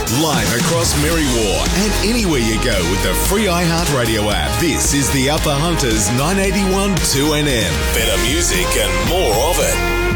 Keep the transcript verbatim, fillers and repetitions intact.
Live across Merriwa and anywhere you go with the free iHeartRadio app. This is the Upper Hunters nine eighty-one two N M. Better music and more of it.